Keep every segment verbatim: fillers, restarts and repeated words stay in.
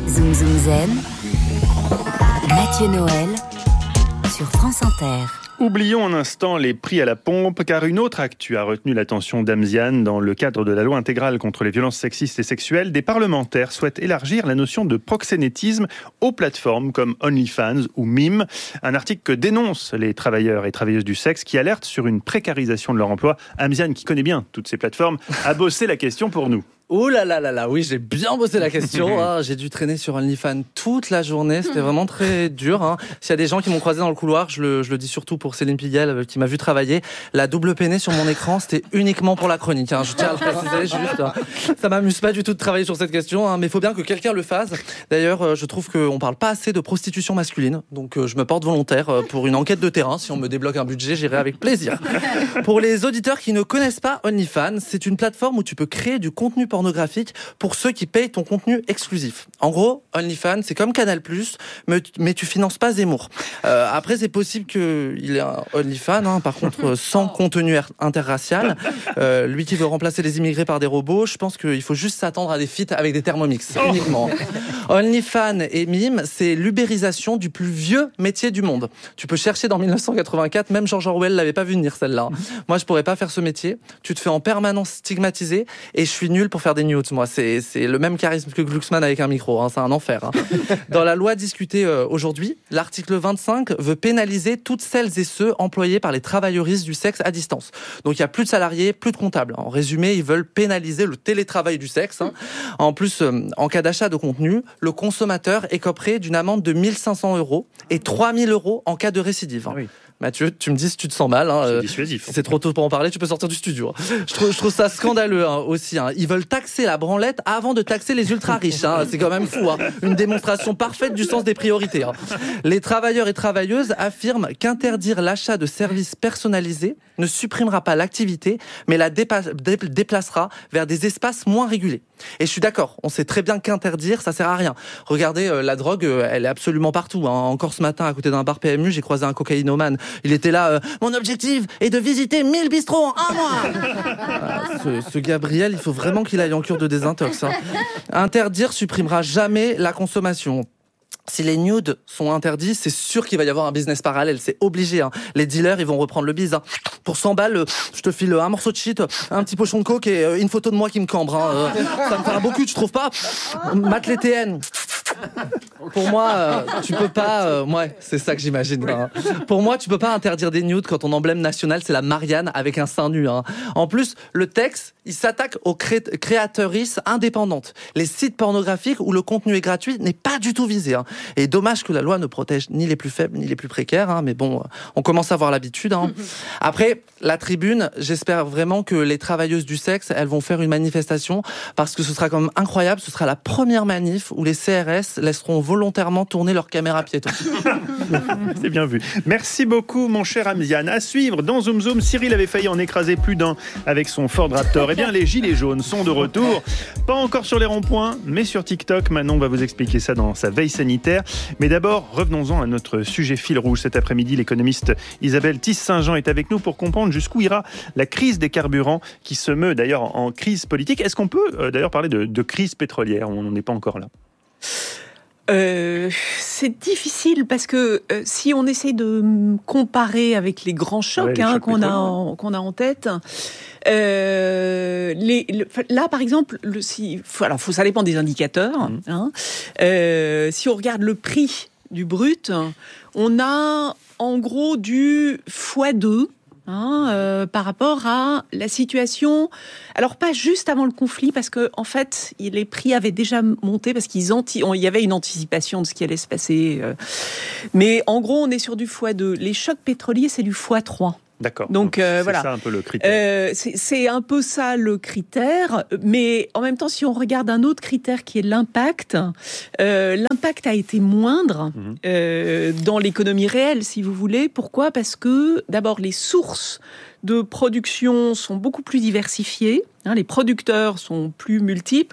Zoom Zoom Zen, Mathieu Noël sur France Inter. Oublions un instant les prix à la pompe, car une autre actu a retenu l'attention d'Amziane. Dans le cadre de la loi intégrale contre les violences sexistes et sexuelles, des parlementaires souhaitent élargir la notion de proxénétisme aux plateformes comme OnlyFans ou Mime. Un article que dénonce les travailleurs et travailleuses du sexe qui alertent sur une précarisation de leur emploi. Amziane, qui connaît bien toutes ces plateformes, a bossé la question pour nous. Oh là là là là, oui, j'ai bien bossé la question. Hein. J'ai dû traîner sur OnlyFans toute la journée. C'était vraiment très dur. Hein. S'il y a des gens qui m'ont croisé dans le couloir, je le, je le dis surtout pour Céline Pigalle qui m'a vu travailler. La double peinée sur mon écran, c'était uniquement pour la chronique. Hein. Je tiens à le préciser juste. Hein. Ça m'amuse pas du tout de travailler sur cette question, hein, mais il faut bien que quelqu'un le fasse. D'ailleurs, je trouve qu'on parle pas assez de prostitution masculine. Donc, je me porte volontaire pour une enquête de terrain. Si on me débloque un budget, j'irai avec plaisir. Pour les auditeurs qui ne connaissent pas OnlyFans, c'est une plateforme où tu peux créer du contenu pornographique pour ceux qui payent ton contenu exclusif. En gros, OnlyFans, c'est comme Canal+, mais, mais tu finances pas Zemmour. Euh, après, c'est possible qu'il ait un OnlyFans, hein, par contre, sans contenu interracial. Euh, lui qui veut remplacer les immigrés par des robots, je pense qu'il faut juste s'attendre à des feats avec des Thermomix, uniquement. OnlyFans et Mime, c'est l'ubérisation du plus vieux métier du monde. Tu peux chercher dans dix-neuf cent quatre-vingt-quatre, même George Orwell l'avait pas vu venir, celle-là. Moi, je pourrais pas faire ce métier. Tu te fais en permanence stigmatiser et je suis nul pour faire des nudes. Moi, c'est, c'est le même charisme que Glucksmann avec un micro. Hein, c'est un enfer. Hein. Dans la loi discutée euh, aujourd'hui, l'article vingt-cinq veut pénaliser toutes celles et ceux employés par les travailleuristes du sexe à distance. Donc, il n'y a plus de salariés, plus de comptables. En résumé, ils veulent pénaliser le télétravail du sexe. Hein. En plus, euh, en cas d'achat de contenu, le consommateur écoperait d'une amende de mille cinq cents euros et trois mille euros en cas de récidive. Hein. Oui. Mathieu, tu me dis si tu te sens mal. Hein. C'est dissuasif. C'est trop tôt pour en parler, tu peux sortir du studio. Je trouve, je trouve ça scandaleux hein, aussi. Hein. Ils veulent taxer la branlette avant de taxer les ultra-riches. Hein. C'est quand même fou. Hein. Une démonstration parfaite du sens des priorités. Hein. Les travailleurs et travailleuses affirment qu'interdire l'achat de services personnalisés ne supprimera pas l'activité, mais la dépa- dé- déplacera vers des espaces moins régulés. Et je suis d'accord, on sait très bien qu'interdire, ça sert à rien. Regardez, euh, la drogue, euh, elle est absolument partout. Hein. Encore ce matin, à côté d'un bar P M U, j'ai croisé un cocaïnomane. Il était là, euh, mon objectif est de visiter mille bistrots en un mois. Voilà, ce, ce Gabriel, il faut vraiment qu'il aille en cure de désintox. Hein. Interdire supprimera jamais la consommation. Si les nudes sont interdits, c'est sûr qu'il va y avoir un business parallèle, c'est obligé. Hein. Les dealers, ils vont reprendre le biz. Hein. Pour cent balles, je te file un morceau de shit, un petit pochon de coke et une photo de moi qui me cambre. Hein. Ça me fait un beau cul, tu trouves pas ? Mate les T N. Pour moi, euh, tu peux pas... Euh, ouais, c'est ça que j'imagine. Hein. Pour moi, tu peux pas interdire des nudes quand ton emblème national, c'est la Marianne avec un sein nu. Hein. En plus, le texte, il s'attaque aux cré- créatrices indépendantes. Les sites pornographiques où le contenu est gratuit n'est pas du tout visé. Hein. Et dommage que la loi ne protège ni les plus faibles ni les plus précaires. Hein. Mais bon, on commence à avoir l'habitude. Hein. Après, la tribune, j'espère vraiment que les travailleuses du sexe, elles vont faire une manifestation parce que ce sera quand même incroyable. Ce sera la première manif où les C R S laisseront volontairement tourner leur caméra piéton. C'est bien vu. Merci beaucoup, mon cher Amziane. À suivre, dans Zoom Zoom, Cyril avait failli en écraser plus d'un avec son Ford Raptor. Eh bien, les gilets jaunes sont de retour. Pas encore sur les ronds-points, mais sur TikTok. Manon va vous expliquer ça dans sa veille sanitaire. Mais d'abord, revenons-en à notre sujet fil rouge. Cet après-midi, l'économiste Isabelle Tisse-Saint-Jean est avec nous pour comprendre jusqu'où ira la crise des carburants qui se meut d'ailleurs en crise politique. Est-ce qu'on peut euh, d'ailleurs parler de, de crise pétrolière ? On n'en est pas encore là. Euh, c'est difficile parce que euh, si on essaie de comparer avec les grands chocs, ouais, les hein, chocs qu'on, a en, qu'on a en tête, euh, les, le, là par exemple, le, si, alors faut, ça dépend des indicateurs. Mmh. Hein, euh, si on regarde le prix du brut, on a en gros du fois deux. Hein, euh, par rapport à la situation, alors pas juste avant le conflit, parce que en fait, les prix avaient déjà monté parce qu'il anti- y avait une anticipation de ce qui allait se passer. Euh, mais en gros, on est sur du fois deux. Les chocs pétroliers, c'est du fois trois. D'accord. Donc, Donc euh, c'est voilà. ça un peu le critère. Euh, c'est, c'est un peu ça le critère, mais en même temps, si on regarde un autre critère qui est l'impact, euh, l'impact a été moindre mmh. euh, dans l'économie réelle, si vous voulez. Pourquoi ? Parce que d'abord, les sources de production sont beaucoup plus diversifiés. Hein, les producteurs sont plus multiples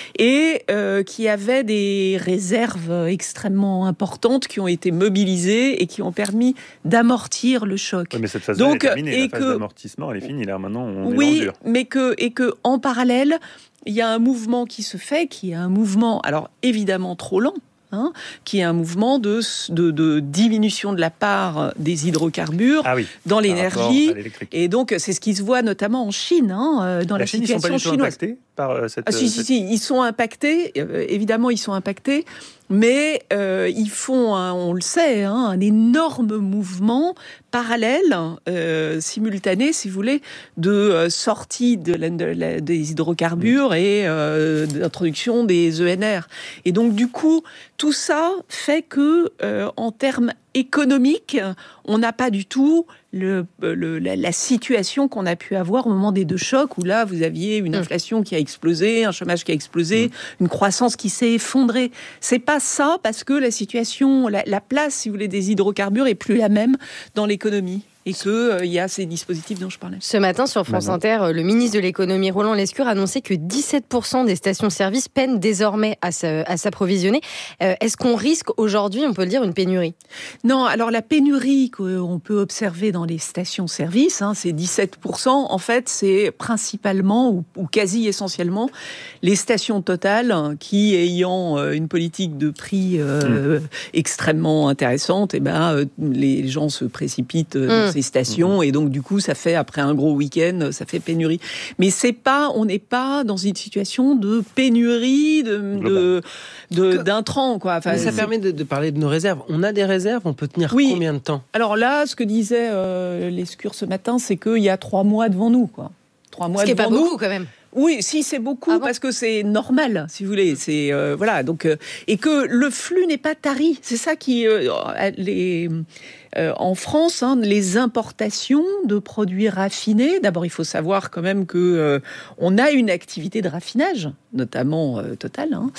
et euh, qui avaient des réserves extrêmement importantes qui ont été mobilisées et qui ont permis d'amortir le choc. Oui, mais cette phase Donc, est terminée. et la phase que, d'amortissement, elle est finie. Là, maintenant, on oui, est dans le dur. mais que et que en parallèle, il y a un mouvement qui se fait, qui est un mouvement, alors évidemment trop lent. Hein, qui est un mouvement de, de, de diminution de la part des hydrocarbures ah oui, dans l'énergie. Et donc, c'est ce qui se voit notamment en Chine, hein, dans la, la Chine, situation ils sont pas du tout chinoise. Impactés par euh, cette... Ah, si, cette... si, si, ils sont impactés. Euh, évidemment, ils sont impactés. Mais euh, ils font, un, on le sait, hein, un énorme mouvement parallèle, euh, simultané, si vous voulez, de euh, sortie de la, de la, des hydrocarbures et euh, d'introduction des E N R. Et donc, du coup, tout ça fait que, euh, en termes économiques, on n'a pas du tout le, le, la, la situation qu'on a pu avoir au moment des deux chocs, où là, vous aviez une inflation qui a explosé, un chômage qui a explosé, une croissance qui s'est effondrée. C'est pas ça, parce que la situation, la, la place, si vous voulez, des hydrocarbures est plus la même dans l'économie. Et qu'il euh, y a ces dispositifs dont je parlais. Ce matin, sur France Maintenant. Inter, le ministre de l'économie, Roland Lescure, annonçait que dix-sept pour cent des stations-service peinent désormais à, à s'approvisionner. Euh, est-ce qu'on risque aujourd'hui, on peut le dire, une pénurie ? Non, alors la pénurie qu'on peut observer dans les stations-service, hein, c'est dix-sept pour cent. En fait, c'est principalement, ou, ou quasi essentiellement, les stations Total qui, ayant euh, une politique de prix euh, mmh. extrêmement intéressante, eh ben, euh, les gens se précipitent euh, dans mmh. ces stations, et donc du coup ça fait, après un gros week-end, ça fait pénurie. Mais c'est pas, on n'est pas dans une situation de pénurie de, de, de d'intrants, quoi. Enfin, ça permet de, de parler de nos réserves. On a des réserves, on peut tenir oui. combien de temps ? Alors là, ce que disait euh, Lescure ce matin, c'est qu'il y a trois mois devant nous, quoi. Trois mois ce qui n'est pas nous. beaucoup quand même. Oui, si, c'est beaucoup, ah bon parce que c'est normal, si vous voulez. C'est, euh, voilà, donc, euh, et que le flux n'est pas tari. C'est ça qui... Euh, les, euh, en France, hein, les importations de produits raffinés, d'abord, il faut savoir quand même que euh, on a une activité de raffinage, notamment euh, Total. Hein,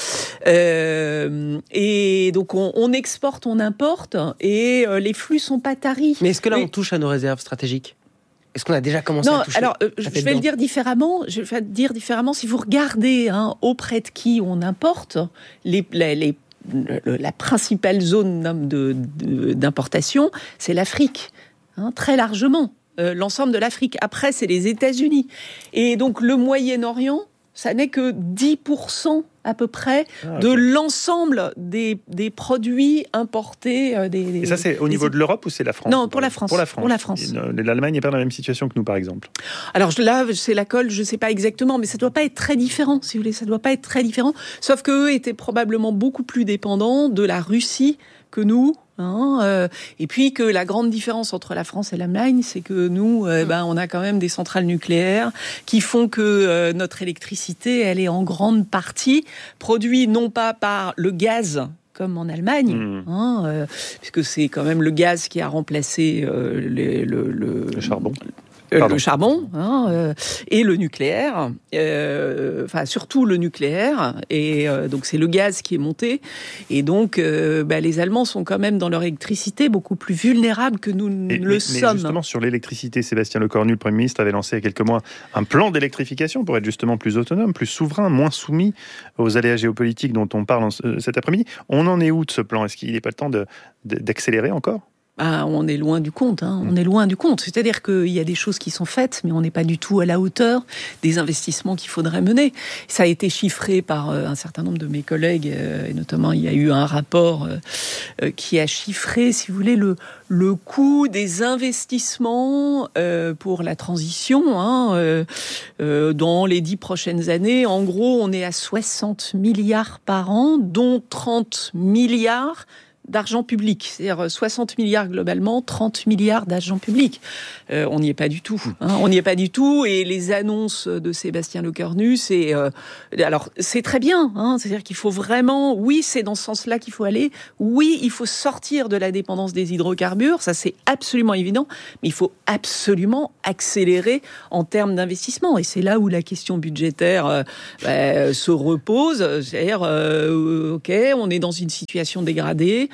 euh, et donc, on, on exporte, on importe, et euh, les flux sont pas taris. Mais est-ce que là, Mais, on touche à nos réserves stratégiques ? Est-ce qu'on a déjà commencé non, à toucher ? Alors, euh, je vais dedans. le dire différemment. Je vais le dire différemment. Si vous regardez hein, auprès de qui on importe, les, les, les, le, la principale zone de, de, d'importation, c'est l'Afrique, hein, très largement. Euh, l'ensemble de l'Afrique. Après, c'est les États-Unis. Et donc, le Moyen-Orient, ça n'est que dix pour cent à peu près ah, okay. de l'ensemble des, des produits importés. Euh, des, Et ça, c'est au niveau des... de l'Europe ou c'est la France ? Non, pour la France. Pour la France. Pour la France. Et l'Allemagne n'est pas dans la même situation que nous, par exemple. Alors là, c'est la colle, je ne sais pas exactement, mais ça ne doit pas être très différent, si vous voulez. Ça ne doit pas être très différent, sauf qu'eux étaient probablement beaucoup plus dépendants de la Russie que nous. Hein, euh, et puis que la grande différence entre la France et l'Allemagne, c'est que nous, euh, ben, on a quand même des centrales nucléaires qui font que euh, notre électricité, elle est en grande partie produite non pas par le gaz comme en Allemagne, mmh. hein, euh, puisque c'est quand même le gaz qui a remplacé euh, le, le, le, le charbon. Euh, le charbon hein, euh, et le nucléaire, euh, enfin surtout le nucléaire, et euh, donc c'est le gaz qui est monté, et donc euh, bah, les Allemands sont quand même dans leur électricité beaucoup plus vulnérables que nous et, le mais, sommes. Mais justement sur l'électricité, Sébastien Lecornu, le Premier ministre, avait lancé il y a quelques mois un plan d'électrification pour être justement plus autonome, plus souverain, moins soumis aux aléas géopolitiques dont on parle en, euh, cet après-midi. On en est où de ce plan ? Est-ce qu'il n'est pas le temps de, de, d'accélérer encore ? Ah, on est loin du compte, hein. on est loin du compte. C'est-à-dire qu'il y a des choses qui sont faites, mais on n'est pas du tout à la hauteur des investissements qu'il faudrait mener. Ça a été chiffré par euh, un certain nombre de mes collègues, euh, et notamment il y a eu un rapport euh, euh, qui a chiffré, si vous voulez, le, le coût des investissements euh, pour la transition hein, euh, euh, dans les dix prochaines années. En gros, on est à soixante milliards par an, dont trente milliards d'argent public, c'est-à-dire soixante milliards globalement, trente milliards d'argent public. Euh, on n'y est pas du tout. Hein, on n'y est pas du tout. Et les annonces de Sébastien Lecornu, c'est euh, alors c'est très bien. Hein, c'est-à-dire qu'il faut vraiment, oui, c'est dans ce sens-là qu'il faut aller. Oui, il faut sortir de la dépendance des hydrocarbures. Ça, c'est absolument évident. Mais il faut absolument accélérer en termes d'investissement. Et c'est là où la question budgétaire euh, bah, se repose. C'est-à-dire, euh, ok, on est dans une situation dégradée.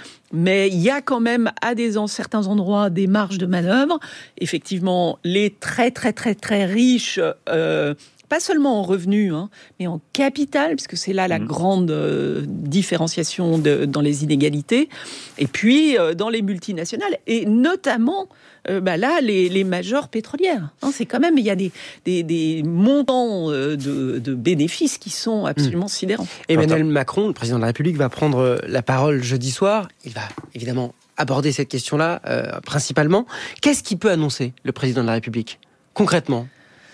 Mais il y a quand même, à des, en certains endroits, des marges de manœuvre. Effectivement, les très, très, très, très riches... Euh, pas seulement en revenus, hein, mais en capital, puisque c'est là la mmh. grande euh, différenciation de, dans les inégalités, et puis euh, dans les multinationales, et notamment, euh, bah là, les, les majors pétrolières. Hein, c'est quand même, il y a des, des, des montants euh, de, de bénéfices qui sont absolument mmh. sidérants. Emmanuel Macron, le président de la République, va prendre la parole jeudi soir. Il va évidemment aborder cette question-là, euh, principalement. Qu'est-ce qu'il peut annoncer, le président de la République, concrètement ?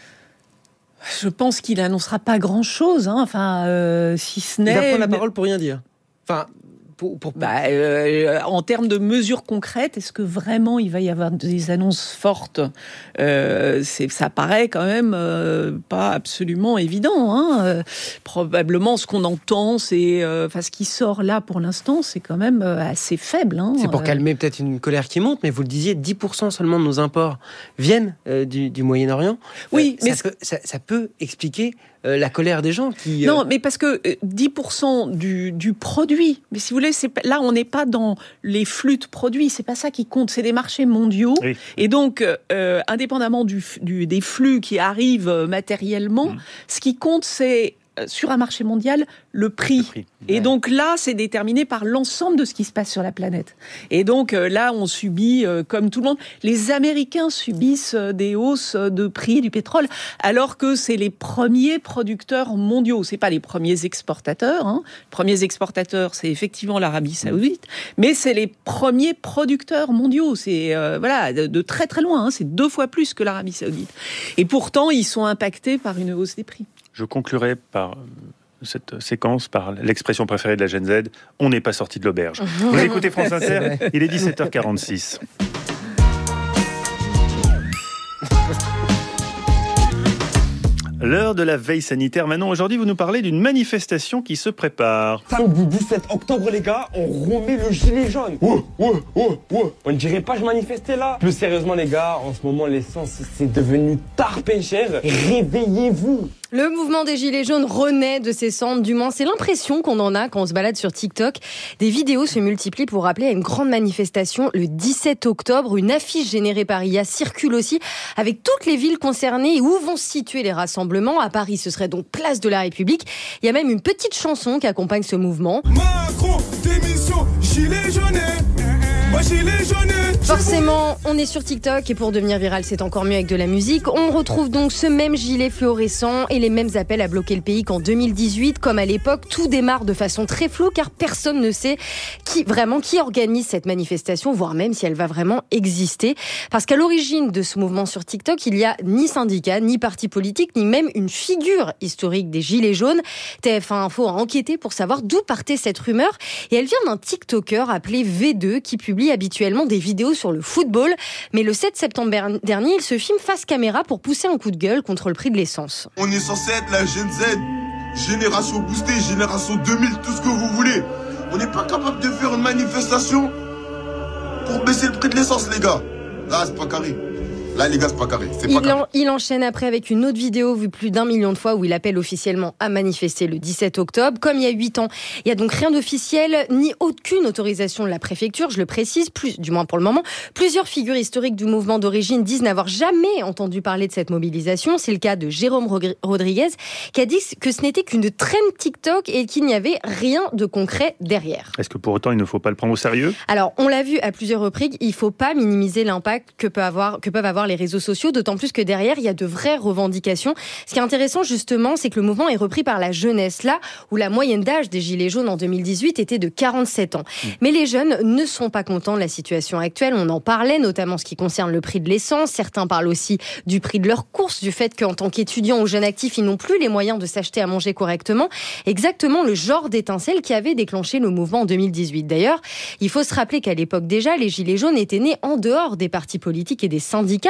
Je pense qu'il n'annoncera pas grand-chose, hein. Enfin, euh, si ce n'est... Il va prendre la parole pour rien dire. Enfin, pour... pour... Bah, euh, en termes de mesures concrètes, est-ce que vraiment il va y avoir des annonces fortes ? euh, c'est, Ça paraît quand même euh, pas absolument évident. Hein. Euh, probablement, ce qu'on entend, c'est... Euh, enfin, ce qui sort là, pour l'instant, c'est quand même euh, assez faible. Hein. C'est pour calmer peut-être une colère qui monte, mais vous le disiez, dix pour cent seulement de nos imports viennent euh, du, du Moyen-Orient. Oui, euh, mais... Ça, peut, ça, ça peut expliquer... Euh, la colère des gens qui... Euh... Non, mais parce que dix pour cent du, du produit, mais si vous voulez, c'est, là, on n'est pas dans les flux de produits, c'est pas ça qui compte, c'est des marchés mondiaux. Oui. Et donc, euh, indépendamment du, du, des flux qui arrivent matériellement, mmh. ce qui compte, c'est, sur un marché mondial, le prix. Le prix. Et ouais. donc là, c'est déterminé par l'ensemble de ce qui se passe sur la planète. Et donc euh, là, on subit, euh, comme tout le monde, les Américains subissent euh, des hausses de prix du pétrole, alors que c'est les premiers producteurs mondiaux. C'est pas les premiers exportateurs. Hein. Les premiers exportateurs, c'est effectivement l'Arabie Saoudite, mais c'est les premiers producteurs mondiaux. C'est euh, voilà, de, de très très loin. Hein. C'est deux fois plus que l'Arabie Saoudite. Et pourtant, ils sont impactés par une hausse des prix. Je conclurai par cette séquence par l'expression préférée de la Gen Z, on n'est pas sorti de l'auberge. Vous écoutez France Inter, il est dix-sept heures quarante-six. L'heure de la veille sanitaire. Maintenant, aujourd'hui, vous nous parlez d'une manifestation qui se prépare. Samedi dix-sept octobre, les gars, on remet le gilet jaune. Oh, oh, oh, oh. On ne dirait pas je manifestais là. Plus sérieusement, les gars, en ce moment, l'essence, c'est devenu tarpé cher. Réveillez-vous. Le mouvement des Gilets jaunes renaît de ses cendres, du moins c'est l'impression qu'on en a quand on se balade sur TikTok. Des vidéos se multiplient pour rappeler à une grande manifestation le dix-sept octobre. Une affiche générée par I A circule aussi avec toutes les villes concernées et où vont se situer les rassemblements. À Paris, ce serait donc place de la République. Il y a même une petite chanson qui accompagne ce mouvement. Macron, démission, Gilets jaunes. Forcément, on est sur TikTok et pour devenir viral, c'est encore mieux avec de la musique. On retrouve donc ce même gilet fluorescent et les mêmes appels à bloquer le pays qu'en deux mille dix-huit. Comme à l'époque, tout démarre de façon très floue car personne ne sait qui, vraiment qui organise cette manifestation, voire même si elle va vraiment exister. Parce qu'à l'origine de ce mouvement sur TikTok, il n'y a ni syndicat, ni parti politique, ni même une figure historique des Gilets jaunes. T F un Info a enquêté pour savoir d'où partait cette rumeur et elle vient d'un TikToker appelé V deux qui publie habituellement des vidéos sur le football. Mais le sept septembre dernier, il se filme face caméra pour pousser un coup de gueule contre le prix de l'essence. On est censé être la Gen Z, génération boostée, génération deux mille, tout ce que vous voulez. On n'est pas capable de faire une manifestation pour baisser le prix de l'essence, les gars. Là, c'est pas carré. Là, les gars, c'est pas carré. C'est pas il, carré. En, il enchaîne après avec une autre vidéo vue plus d'un million de fois où il appelle officiellement à manifester le dix-sept octobre. Comme il y a huit ans, il n'y a donc rien d'officiel, ni aucune autorisation de la préfecture, je le précise, plus, du moins pour le moment. Plusieurs figures historiques du mouvement d'origine disent n'avoir jamais entendu parler de cette mobilisation. C'est le cas de Jérôme Rodriguez, qui a dit que ce n'était qu'une traîne TikTok et qu'il n'y avait rien de concret derrière. Est-ce que pour autant, il ne faut pas le prendre au sérieux ? Alors, on l'a vu à plusieurs reprises, il ne faut pas minimiser l'impact que, peut avoir, que peuvent avoir les réseaux sociaux, d'autant plus que derrière, il y a de vraies revendications. Ce qui est intéressant, justement, c'est que le mouvement est repris par la jeunesse, là où la moyenne d'âge des Gilets jaunes en deux mille dix-huit était de quarante-sept ans. Mmh. Mais les jeunes ne sont pas contents de la situation actuelle. On en parlait, notamment ce qui concerne le prix de l'essence. Certains parlent aussi du prix de leurs courses, du fait qu'en tant qu'étudiants ou jeunes actifs, ils n'ont plus les moyens de s'acheter à manger correctement. Exactement le genre d'étincelle qui avait déclenché le mouvement en deux mille dix-huit. D'ailleurs, il faut se rappeler qu'à l'époque déjà, les Gilets jaunes étaient nés en dehors des partis politiques et des syndicats.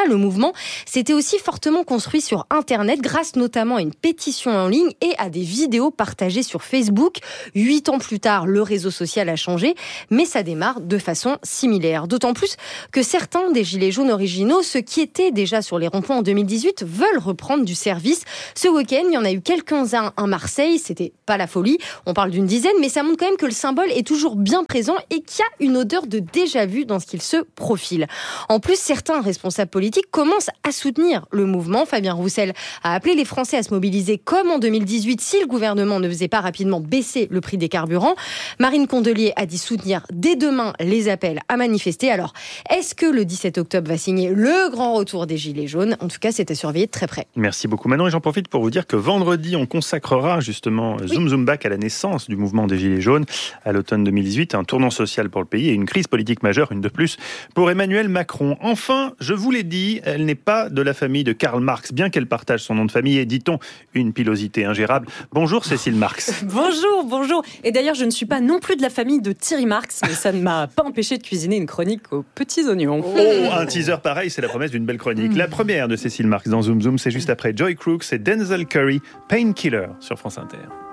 cas, le mouvement s'était aussi fortement construit sur Internet grâce notamment à une pétition en ligne et à des vidéos partagées sur Facebook. Huit ans plus tard, le réseau social a changé, mais ça démarre de façon similaire. D'autant plus que certains des Gilets jaunes originaux, ceux qui étaient déjà sur les ronds-points en deux mille dix-huit, veulent reprendre du service. Ce week-end, il y en a eu quelques-uns à Marseille. C'était pas la folie. On parle d'une dizaine, mais ça montre quand même que le symbole est toujours bien présent et qu'il y a une odeur de déjà-vu dans ce qu'il se profile. En plus, certains responsables politiques commencent à soutenir le mouvement. Fabien Roussel a appelé les Français à se mobiliser comme en deux mille dix-huit si le gouvernement ne faisait pas rapidement baisser le prix des carburants. Marine Condelier a dit soutenir dès demain les appels à manifester. Alors, est-ce que le dix-sept octobre va signer le grand retour des Gilets jaunes ? En tout cas, c'est à surveiller de très près. Merci beaucoup Manon, et j'en profite pour vous dire que vendredi, on consacrera justement oui. Zoom Zoom Back à la naissance du mouvement des Gilets jaunes à l'automne deux mille dix-huit, un tournant social pour le pays et une crise politique majeure, une de plus, pour Emmanuel Macron. Enfin, je vous l'ai dit, elle n'est pas de la famille de Karl Marx, bien qu'elle partage son nom de famille et, dit-on, une pilosité ingérable. Bonjour Cécile Marx. Bonjour, bonjour. Et d'ailleurs, je ne suis pas non plus de la famille de Thierry Marx, mais ça ne m'a pas empêché de cuisiner une chronique aux petits oignons. Oh, un teaser pareil, c'est la promesse d'une belle chronique. La première de Cécile Marx dans Zoom Zoom, c'est juste après Joy Crooks et Denzel Curry, Painkiller sur France Inter.